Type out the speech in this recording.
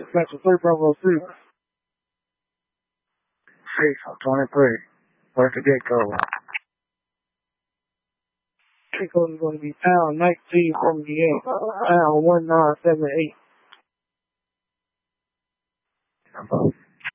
Dispatcher 3 Bravo 6. 23. Where's the gate code? Gate code is going to be pound 1948. Pound 1978.